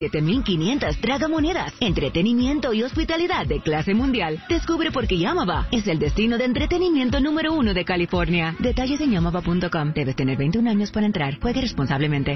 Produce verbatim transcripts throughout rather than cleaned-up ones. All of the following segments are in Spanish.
siete mil quinientas tragamonedas, entretenimiento y hospitalidad de clase mundial. Descubre por qué Yamava es el destino de entretenimiento número uno de California. Detalles en yamava punto com. Debes tener veintiún años para entrar. Juegue responsablemente.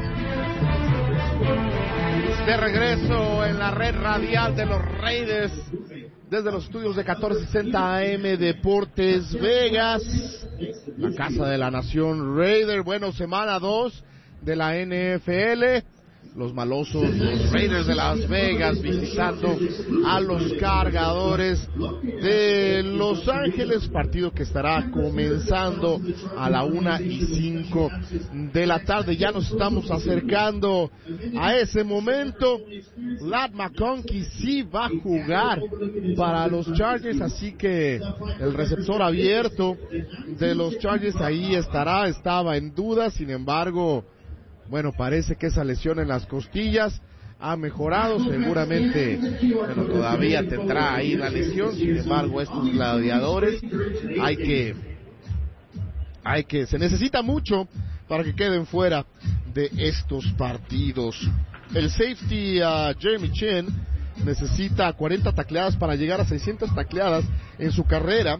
De regreso en la red radial de los Raiders, desde los estudios de catorce sesenta A M Deportes Vegas, la casa de la nación Raider. Bueno, semana dos de la N F L. Los malosos, los Raiders de Las Vegas, visitando a los Cargadores de Los Ángeles, partido que estará comenzando a la una y cinco de la tarde. Ya nos estamos acercando a ese momento. Ladd McConkey sí va a jugar para los Chargers, así que el receptor abierto de los Chargers ahí estará, estaba en duda, sin embargo, bueno, parece que esa lesión en las costillas ha mejorado, seguramente, bueno, todavía tendrá ahí la lesión, sin embargo, estos gladiadores, hay que, hay que, se necesita mucho para que queden fuera de estos partidos. El safety uh, Jeremy Chinn necesita cuarenta tacleadas para llegar a seiscientas tacleadas en su carrera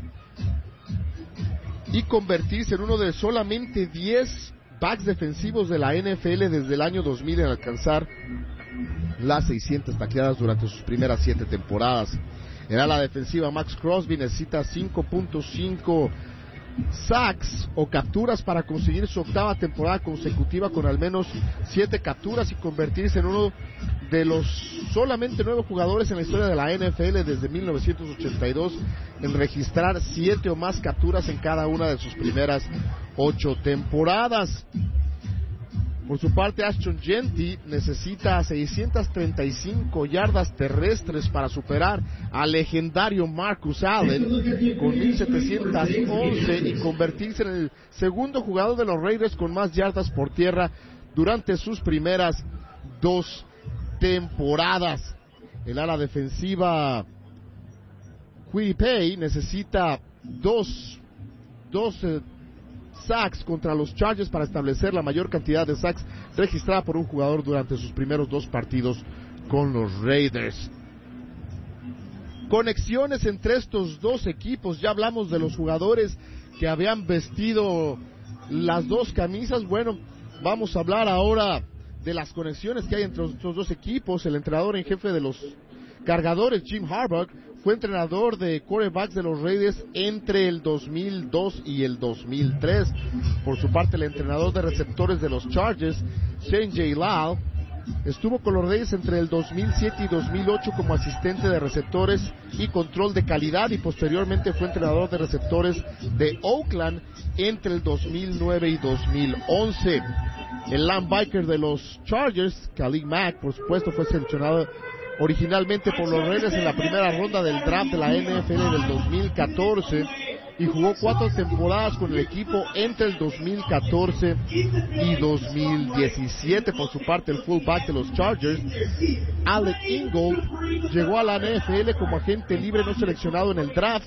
y convertirse en uno de solamente diez backs defensivos de la N F L desde el año dos mil en alcanzar las seiscientas tacleadas durante sus primeras siete temporadas. En ala defensiva, Max Crosby necesita cinco punto cinco sacks o capturas para conseguir su octava temporada consecutiva con al menos siete capturas y convertirse en uno de los solamente nueve jugadores en la historia de la N F L desde mil novecientos ochenta y dos en registrar siete o más capturas en cada una de sus primeras ocho temporadas. Por su parte, Ashton Jeanty necesita seiscientas treinta y cinco yardas terrestres para superar al legendario Marcus Allen con mil setecientas once y convertirse en el segundo jugador de los Raiders con más yardas por tierra durante sus primeras dos temporadas. El ala defensiva Quiripay necesita dos, dos eh, sacks contra los Chargers para establecer la mayor cantidad de sacks registrada por un jugador durante sus primeros dos partidos con los Raiders. Conexiones entre estos dos equipos, ya hablamos de los jugadores que habían vestido las dos camisas. Bueno, vamos a hablar ahora de las conexiones que hay entre estos dos equipos. El entrenador en jefe de los Cargadores, Jim Harbaugh, fue entrenador de quarterbacks de los Raiders entre el dos mil dos y el dos mil tres. Por su parte, el entrenador de receptores de los Chargers, Shane J. Lal, estuvo con los Raiders entre el dos mil siete y dos mil ocho como asistente de receptores y control de calidad, y posteriormente fue entrenador de receptores de Oakland entre el dos mil nueve y dos mil once. El linebacker de los Chargers, Khalil Mack, por supuesto, fue seleccionado originalmente por los Raiders en la primera ronda del draft de la N F L del dos mil catorce y jugó cuatro temporadas con el equipo entre el dos mil catorce y dos mil diecisiete. Por su parte, el fullback de los Chargers, Alec Ingold, llegó a la N F L como agente libre no seleccionado en el draft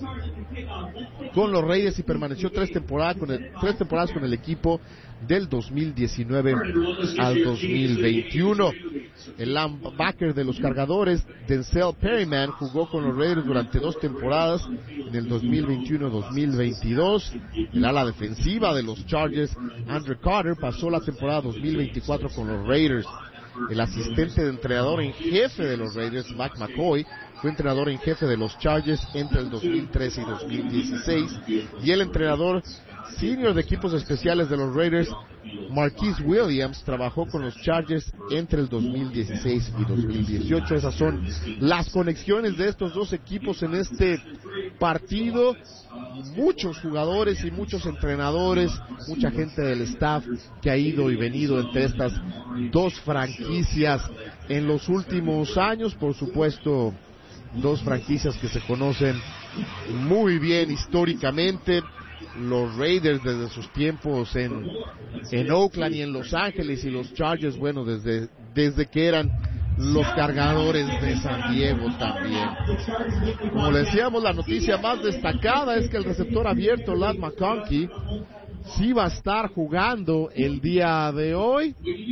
con los Raiders y permaneció tres temporadas con el, tres temporadas con el equipo del dos mil diecinueve al dos mil veintiuno. El linebacker de los Cargadores, Denzel Perryman, jugó con los Raiders durante dos temporadas en el dos mil veintiuno dos mil veintidós. El ala defensiva de los Chargers, Andrew Carter, pasó la temporada dos mil veinticuatro con los Raiders. El asistente de entrenador en jefe de los Raiders, Mac McCoy, fue entrenador en jefe de los Chargers entre el dos mil trece y dos mil dieciséis, y el entrenador senior de equipos especiales de los Raiders, Marquise Williams, trabajó con los Chargers entre el dos mil dieciséis y dos mil dieciocho. Esas son las conexiones de estos dos equipos en este partido. Muchos jugadores y muchos entrenadores, mucha gente del staff que ha ido y venido entre estas dos franquicias en los últimos años. Por supuesto, dos franquicias que se conocen muy bien históricamente. Los Raiders desde sus tiempos en, en Oakland y en Los Ángeles, y los Chargers, bueno, desde, desde que eran los Cargadores de San Diego también. Como le decíamos, la noticia más destacada es que el receptor abierto, Ladd McConkey, sí va a estar jugando el día de hoy,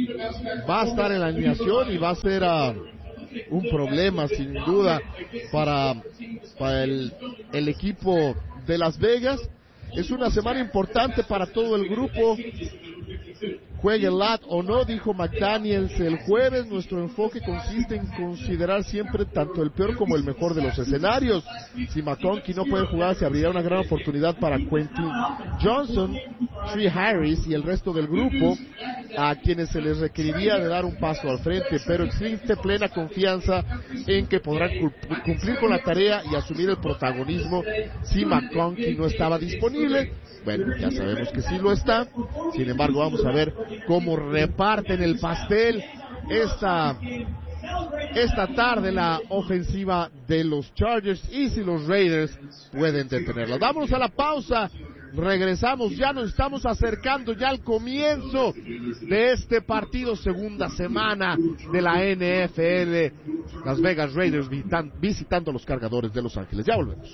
va a estar en la alineación y va a ser uh, un problema sin duda para, para el, el equipo de Las Vegas. Es una semana importante para todo el grupo. Juegue Lat o no, dijo McDaniels el jueves, nuestro enfoque consiste en considerar siempre tanto el peor como el mejor de los escenarios. Si McConkey no puede jugar, se abrirá una gran oportunidad para Quentin Johnson, Trey Harris y el resto del grupo, a quienes se les requeriría de dar un paso al frente, pero existe plena confianza en que podrán cumplir con la tarea y asumir el protagonismo si McConkey no estaba disponible. Bueno, ya sabemos que sí lo está. Sin embargo, vamos a ver cómo reparten el pastel esta, esta tarde la ofensiva de los Chargers y si los Raiders pueden detenerla. Vámonos a la pausa. Regresamos, ya nos estamos acercando ya al comienzo de este partido, segunda semana de la N F L. Las Vegas Raiders visitan, visitando a los Cargadores de Los Ángeles. Ya volvemos.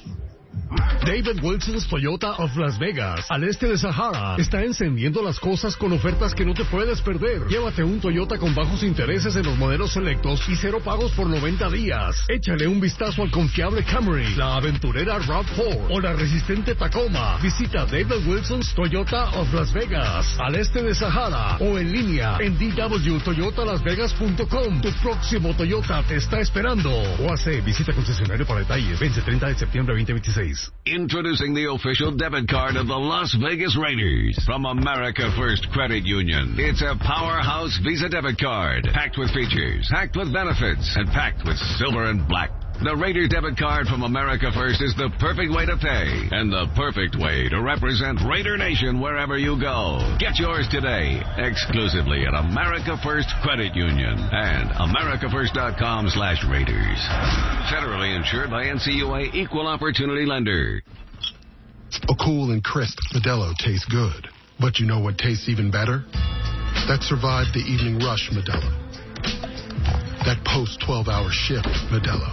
David Wilson's Toyota of Las Vegas, al este de Sahara, está encendiendo las cosas con ofertas que no te puedes perder. Llévate un Toyota con bajos intereses en los modelos selectos y cero pagos por noventa días. Échale un vistazo al confiable Camry, la aventurera RAV cuatro o la resistente Tacoma. Visita David Wilson's Toyota of Las Vegas, al este de Sahara, o en línea en d w toyota las vegas punto com. Tu próximo Toyota te está esperando. O hace visita concesionario para detalles. Vence treinta de septiembre veinte veintiséis. Introducing the official debit card of the Las Vegas Raiders from America First Credit Union. It's a powerhouse Visa debit card, packed with features, packed with benefits, and packed with silver and black. The Raiders debit card from America First is the perfect way to pay and the perfect way to represent Raider Nation wherever you go. Get yours today, exclusively at America First Credit Union and america first dot com slash Raiders. Federally insured by N C U A Equal Opportunity Lender. A cool and crisp Modelo tastes good, but you know what tastes even better? That survived the evening rush Modelo. That post twelve hour shift Modelo.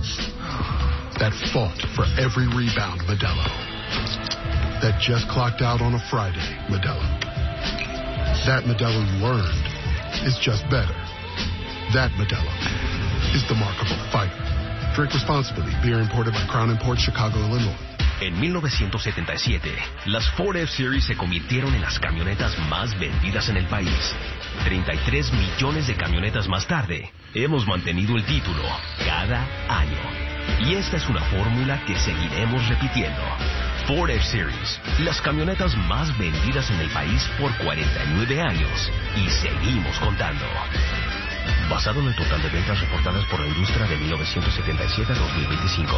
That fought for every rebound Modelo. That just clocked out on a Friday Modelo. That Modelo you earned is just better. That Modelo is the mark of a fighter. Drink responsibly. Beer imported by Crown Imports, Chicago, Illinois. En mil novecientos setenta y siete, las Ford F-Series se convirtieron en las camionetas más vendidas en el país. treinta y tres millones de camionetas más tarde, hemos mantenido el título cada año. Y esta es una fórmula que seguiremos repitiendo. Ford F-Series, las camionetas más vendidas en el país por cuarenta y nueve años. Y seguimos contando. Basado en el total de ventas reportadas por la industria de mil novecientos setenta y siete a dos mil veinticinco.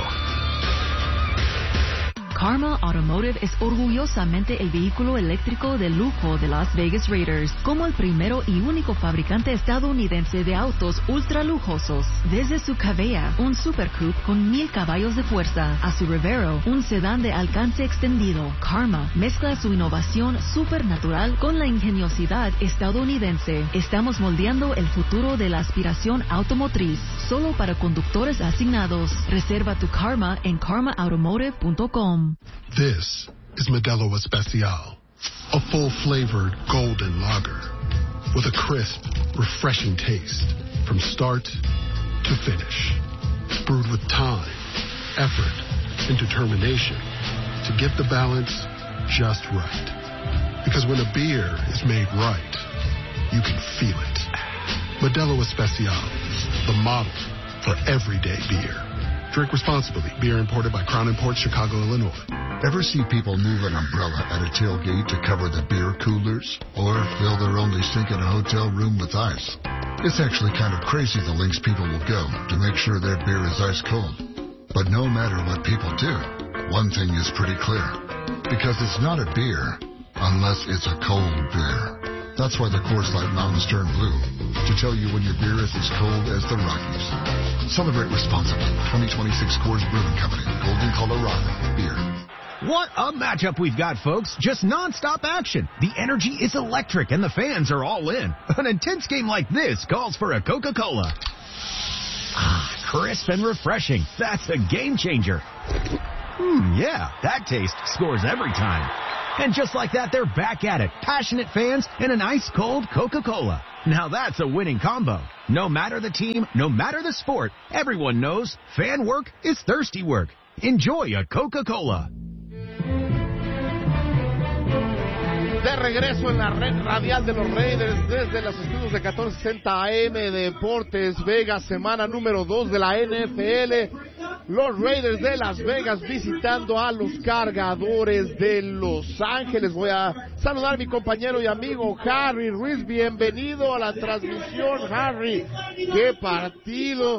Karma Automotive es orgullosamente el vehículo eléctrico de lujo de Las Vegas Raiders, como el primero y único fabricante estadounidense de autos ultra lujosos. Desde su Cavea, un Super Coupe con mil caballos de fuerza, a su Revero, un sedán de alcance extendido, Karma mezcla su innovación supernatural con la ingeniosidad estadounidense. Estamos moldeando el futuro de la aspiración automotriz, solo para conductores asignados. Reserva tu Karma en karma automotive punto com. This is Modelo Especial, a full-flavored golden lager with a crisp, refreshing taste from start to finish. Brewed with time, effort, and determination to get the balance just right. Because when a beer is made right, you can feel it. Modelo Especial, the model for everyday beer. Drink responsibly. Beer imported by Crown Imports, Chicago, Illinois. Ever see people move an umbrella at a tailgate to cover the beer coolers? Or fill their only sink in a hotel room with ice? It's actually kind of crazy the lengths people will go to make sure their beer is ice cold. But no matter what people do, one thing is pretty clear. Because it's not a beer unless it's a cold beer. That's why the Coors Light Mountains turn blue, to tell you when your beer is as cold as the Rockies. Celebrate responsibly. twenty twenty-six Coors Brewing Company, Golden, Colorado. Beer. What a matchup we've got, folks. Just non-stop action. The energy is electric, and the fans are all in. An intense game like this calls for a Coca-Cola. Ah, crisp and refreshing. That's a game changer. Hmm, yeah, that taste scores every time. And just like that, they're back at it. Passionate fans and an ice-cold Coca-Cola. Now that's a winning combo. No matter the team, no matter the sport, everyone knows fan work is thirsty work. Enjoy a Coca-Cola. De regreso en la red radial de los Raiders desde los estudios de catorce sesenta A M Deportes Vegas, semana número dos de la N F L. Los Raiders de Las Vegas visitando a los Cargadores de Los Ángeles. Voy a saludar a mi compañero y amigo Harry Ruiz. Bienvenido a la transmisión, Harry. Qué partido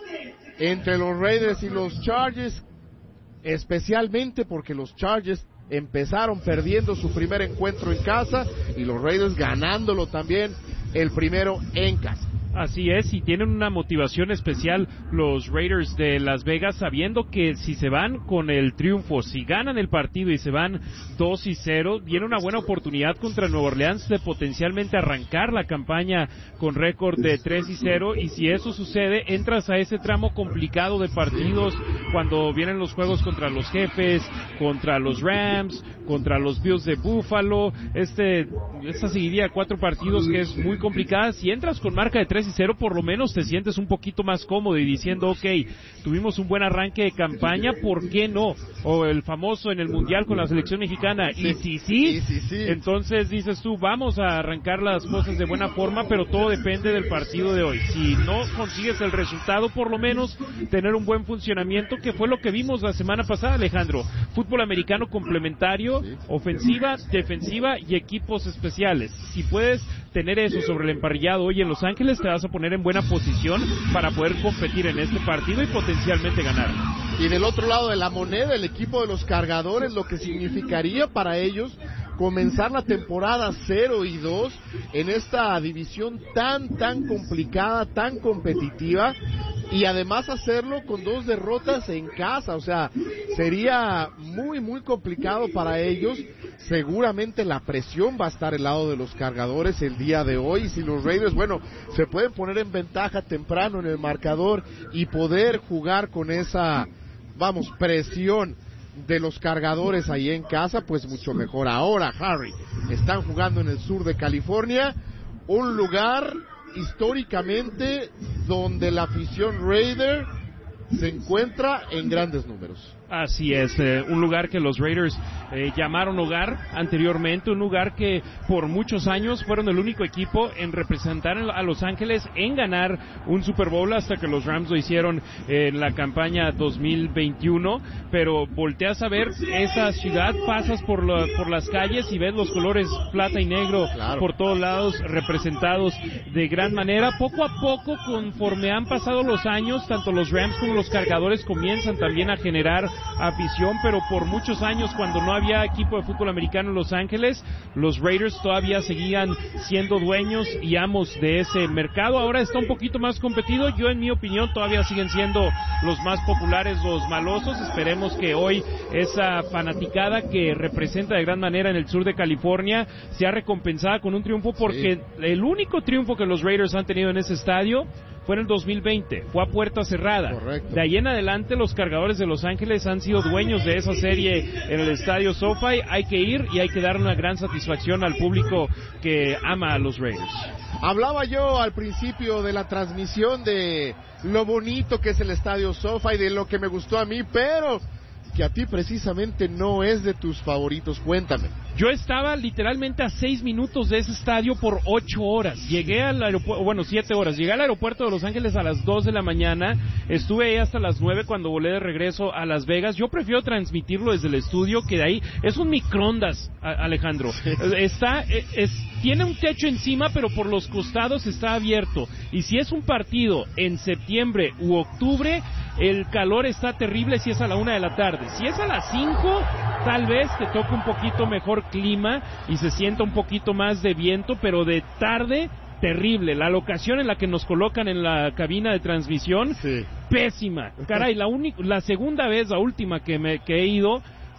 entre los Raiders y los Chargers, especialmente porque los Chargers empezaron perdiendo su primer encuentro en casa y los Raiders ganándolo también el primero en casa. Así es, y tienen una motivación especial los Raiders de Las Vegas, sabiendo que si se van con el triunfo, si ganan el partido y se van dos y cero, tienen una buena oportunidad contra Nueva Orleans de potencialmente arrancar la campaña con récord de tres y cero, y si eso sucede, entras a ese tramo complicado de partidos cuando vienen los juegos contra los Jefes, contra los Rams, contra los Bills de Buffalo, este, esta seguiría de cuatro partidos que es muy complicada. Si entras con marca de tres y cero, por lo menos te sientes un poquito más cómodo y diciendo, ok, tuvimos un buen arranque de campaña, ¿por qué no? O el famoso en el Mundial con la selección mexicana, sí. y si sí, sí, sí, sí, entonces dices tú, vamos a arrancar las cosas de buena forma, pero todo depende del partido de hoy. Si no consigues el resultado, por lo menos tener un buen funcionamiento, que fue lo que vimos la semana pasada, Alejandro. Fútbol americano complementario, sí. ofensiva, defensiva y equipos especiales. Si puedes tener eso sobre el emparrillado hoy en Los Ángeles, te vas a poner en buena posición para poder competir en este partido y potencialmente ganar. Y del otro lado de la moneda, el equipo de los Cargadores, lo que significaría para ellos comenzar la temporada cero y dos en esta división tan, tan complicada, tan competitiva, y además hacerlo con dos derrotas en casa. O sea, sería muy, muy complicado para ellos. Seguramente la presión va a estar al lado de los Cargadores el día de hoy. Y si los Raiders, bueno, se pueden poner en ventaja temprano en el marcador y poder jugar con esa, vamos, presión de los Cargadores ahí en casa, pues mucho mejor. Ahora, Harry, están jugando en el sur de California, un lugar históricamente donde la afición Raider se encuentra en grandes números. Así es, eh, un lugar que los Raiders eh, llamaron hogar anteriormente, un lugar que por muchos años fueron el único equipo en representar a Los Ángeles en ganar un Super Bowl, hasta que los Rams lo hicieron en la campaña dos mil veintiuno, pero volteas a ver esa ciudad, pasas por, la, por las calles y ves los colores plata y negro, claro, por todos lados representados de gran manera. Poco a poco, conforme han pasado los años, tanto los Rams como los Cargadores comienzan también a generar afición, pero por muchos años, cuando no había equipo de fútbol americano en Los Ángeles, los Raiders todavía seguían siendo dueños y amos de ese mercado. Ahora está un poquito más competido. Yo, en mi opinión, todavía siguen siendo los más populares los malosos. Esperemos que hoy esa fanaticada que representa de gran manera en el sur de California sea recompensada con un triunfo, porque sí, el único triunfo que los Raiders han tenido en ese estadio fue en el dos mil veinte, fue a puerta cerrada. Correcto. De ahí en adelante, los Cargadores de Los Ángeles han sido dueños de esa serie en el estadio SoFi. Hay que ir y hay que dar una gran satisfacción al público que ama a los Raiders. Hablaba yo al principio de la transmisión de lo bonito que es el estadio SoFi, de lo que me gustó a mí, pero que a ti precisamente no es de tus favoritos. Cuéntame. Yo estaba literalmente a seis minutos de ese estadio por ocho horas. Llegué al aeropuerto, bueno, siete horas. Llegué al aeropuerto de Los Ángeles a las dos de la mañana. Estuve ahí hasta las nueve cuando volé de regreso a Las Vegas. Yo prefiero transmitirlo desde el estudio, que de ahí es un microondas, Alejandro. Está, es, tiene un techo encima, pero por los costados está abierto. Y si es un partido en septiembre u octubre, el calor está terrible si es a la una de la tarde. Si es a las cinco, tal vez te toque un poquito mejor clima y se sienta un poquito más de viento, pero de tarde, terrible. La locación en la que nos colocan en la cabina de transmisión, sí, pésima. Caray, la única, la segunda vez, la última que me que he ido,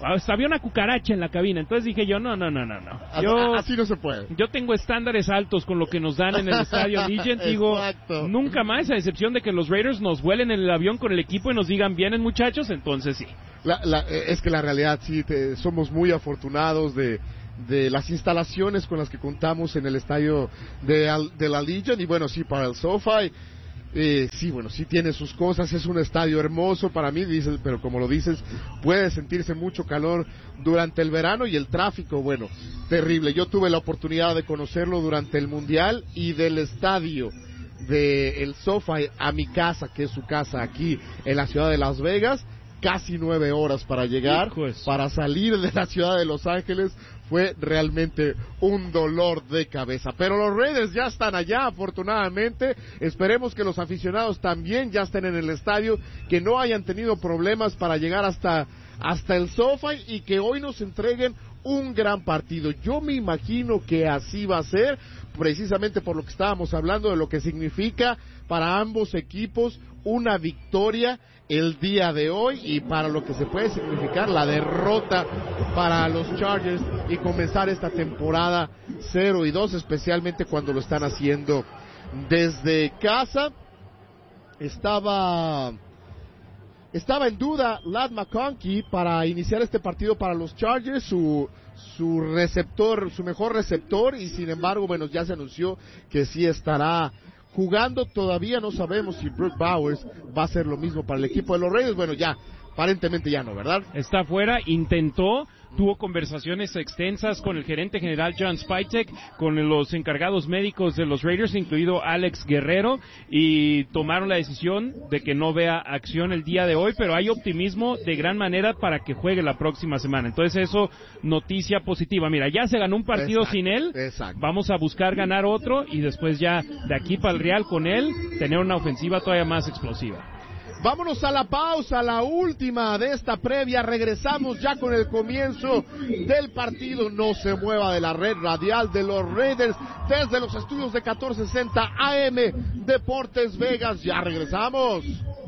hasta había una cucaracha en la cabina. Entonces dije yo, no, no, no, no, no. Yo, así no se puede. Yo tengo estándares altos con lo que nos dan en el estadio Allegiant. Digo, Exacto. Nunca más, a excepción de que los Raiders nos vuelen en el avión con el equipo y nos digan, vienen muchachos, entonces sí. La, la, es que la realidad, sí, te, somos muy afortunados de, de las instalaciones con las que contamos en el estadio de, de la Legion. Y bueno, sí, para el SoFi, eh, sí, bueno, sí tiene sus cosas, es un estadio hermoso para mí, dices, pero como lo dices, puede sentirse mucho calor durante el verano y el tráfico, bueno, terrible. Yo tuve la oportunidad de conocerlo durante el Mundial y del estadio de el SoFi a mi casa, que es su casa aquí en la ciudad de Las Vegas, casi nueve horas para llegar, Hijos. para salir de la ciudad de Los Ángeles, fue realmente un dolor de cabeza. Pero los Raiders ya están allá, afortunadamente. Esperemos que los aficionados también ya estén en el estadio, que no hayan tenido problemas para llegar hasta, hasta el SoFi y que hoy nos entreguen un gran partido. Yo me imagino que así va a ser, precisamente por lo que estábamos hablando de lo que significa para ambos equipos una victoria el día de hoy y para lo que se puede significar la derrota para los Chargers y comenzar esta temporada cero y dos, especialmente cuando lo están haciendo desde casa. Estaba estaba en duda Ladd McConkey para iniciar este partido para los Chargers, su su receptor, su mejor receptor, y sin embargo, bueno, ya se anunció que sí estará jugando. Todavía no sabemos si Brock Bowers va a hacer lo mismo para el equipo de los Raiders. Bueno, ya, aparentemente ya no, ¿verdad? Está fuera, intentó, tuvo conversaciones extensas con el gerente general John Spytek, con los encargados médicos de los Raiders, incluido Alex Guerrero, y tomaron la decisión de que no vea acción el día de hoy, pero hay optimismo de gran manera para que juegue la próxima semana. Entonces eso, noticia positiva. Mira, ya se ganó un partido Exacto, sin él, exacto. Vamos a buscar ganar otro y después ya de aquí para el Real con él, tener una ofensiva todavía más explosiva. Vámonos a la pausa, la última de esta previa. Regresamos ya con el comienzo del partido. No se mueva de la red radial de los Raiders desde los estudios de catorce sesenta A M Deportes Vegas. Ya regresamos.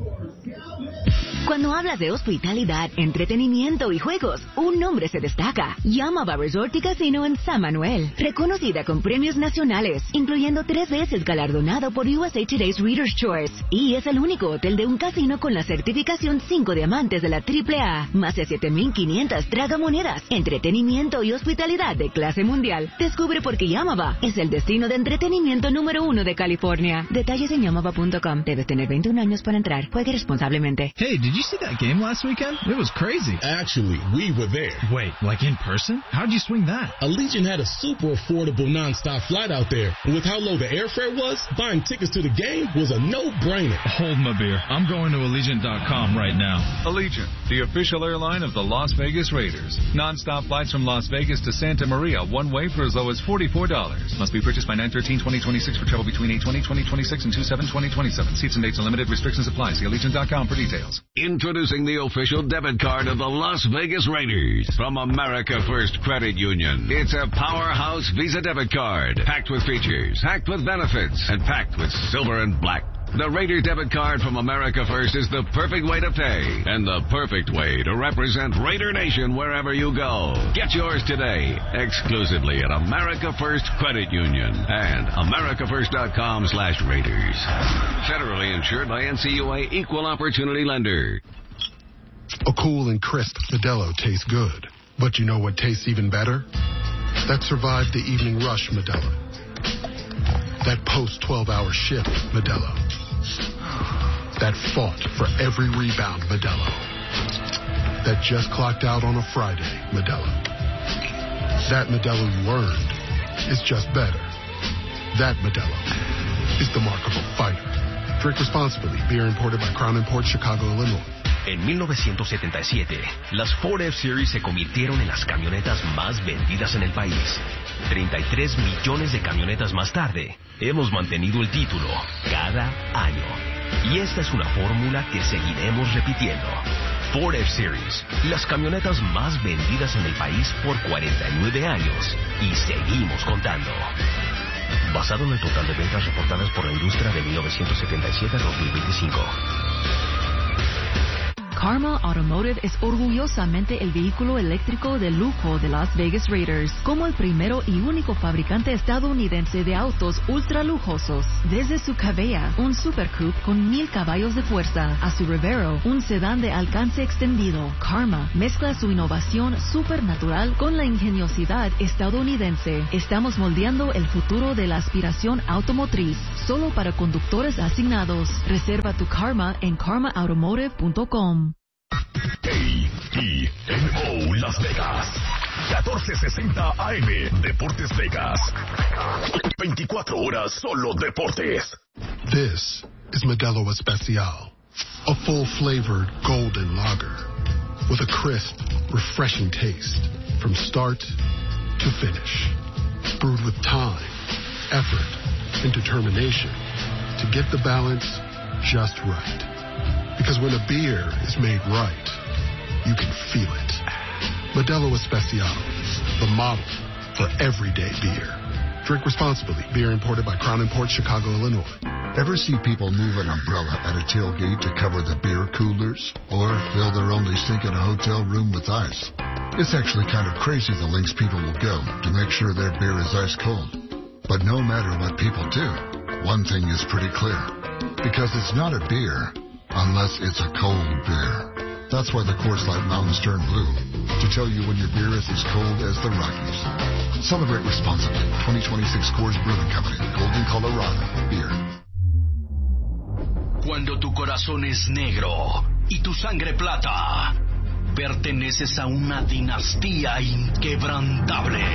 Cuando hablas de hospitalidad, entretenimiento y juegos, un nombre se destaca. Yamava Resort y Casino en San Manuel. Reconocida con premios nacionales, incluyendo tres veces galardonado por U S A Today's Reader's Choice. Y es el único hotel de un casino con la certificación cinco diamantes de la triple A. Más de siete mil quinientas tragamonedas, entretenimiento y hospitalidad de clase mundial. Descubre por qué Yamava es el destino de entretenimiento número uno de California. Detalles en yamava punto com. Debes tener veintiún años para entrar. Juegue responsablemente. Hey, did you see that game last weekend? It was crazy. Actually, we were there. Wait, like in person? How'd you swing that? Allegiant had a super affordable non-stop flight out there. And with how low the airfare was, buying tickets to the game was a no-brainer. Hold my beer. I'm going to Allegiant dot com right now. Allegiant, the official airline of the Las Vegas Raiders. Non-stop flights from Las Vegas to Santa Maria, one way for as low as forty-four dollars. Must be purchased by nine thirteen twenty twenty-six for travel between eight twenty twenty twenty-six and two seven twenty twenty-seven. Seats and dates are limited. Restrictions apply. See Allegiant dot com for details. Introducing the official debit card of the Las Vegas Raiders from America First Credit Union. It's a powerhouse Visa debit card, packed with features, packed with benefits, and packed with silver and black. The Raider debit card from America First is the perfect way to pay and the perfect way to represent Raider Nation wherever you go. Get yours today, exclusively at America First Credit Union and america first dot com slash Raiders. Federally insured by N C U A Equal Opportunity Lender. A cool and crisp Modelo tastes good. But you know what tastes even better? That survived the evening rush Modelo. That post twelve hour shift Modelo. That fought for every rebound Modelo. That just clocked out on a Friday Modelo. That Modelo you earned is just better. That Modelo is the mark of a fighter. Drink responsibly. Beer imported by Crown Imports, Chicago, Illinois. En mil novecientos setenta y siete, las Ford F-Series se convirtieron en las camionetas más vendidas en el país. treinta y tres millones de camionetas más tarde, hemos mantenido el título cada año. Y esta es una fórmula que seguiremos repitiendo. Ford F-Series, las camionetas más vendidas en el país por cuarenta y nueve años. Y seguimos contando. Basado en el total de ventas reportadas por la industria de mil novecientos setenta y siete a dos mil veinticinco. Karma Automotive es orgullosamente el vehículo eléctrico de lujo de Las Vegas Raiders, como el primero y único fabricante estadounidense de autos ultra lujosos. Desde su Cabella, un Super Coupe con mil caballos de fuerza, a su Revero, un sedán de alcance extendido, Karma mezcla su innovación supernatural con la ingeniosidad estadounidense. Estamos moldeando el futuro de la aspiración automotriz, solo para conductores asignados. Reserva tu Karma en karma automotive punto com. A E N O Las Vegas, catorce sesenta A M, Deportes Vegas. veinticuatro horas solo deportes. This is Modelo Especial, a full-flavored golden lager with a crisp, refreshing taste from start to finish. Brewed with time, effort, and determination to get the balance just right. Because when a beer is made right, you can feel it. Modelo Especial, the model for everyday beer. Drink responsibly. Beer imported by Crown Imports, Chicago, Illinois. Ever see people move an umbrella at a tailgate to cover the beer coolers? Or fill their only sink in a hotel room with ice? It's actually kind of crazy the lengths people will go to make sure their beer is ice cold. But no matter what people do, one thing is pretty clear. Because it's not a beer unless it's a cold beer. That's why the Coors Light Mountains turn blue, to tell you when your beer is as cold as the Rockies. Celebrate responsibly. twenty twenty-six Coors Brewing Company, Golden, Colorado. Beer. Cuando tu corazón es negro y tu sangre plata, perteneces a una dinastía inquebrantable.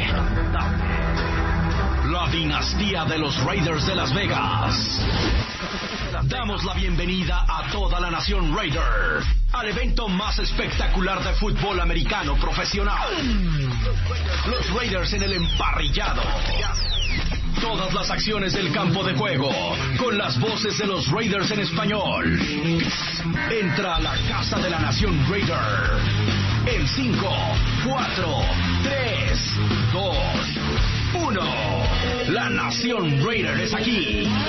La dinastía de los Raiders de Las Vegas. Damos la bienvenida a toda la nación Raider al evento más espectacular de fútbol americano profesional. Los Raiders en el emparrillado. Todas las acciones del campo de juego, con las voces de los Raiders en español. Entra a la casa de la nación Raider. En cinco, cuatro, tres, dos, uno. La nación Raider es aquí.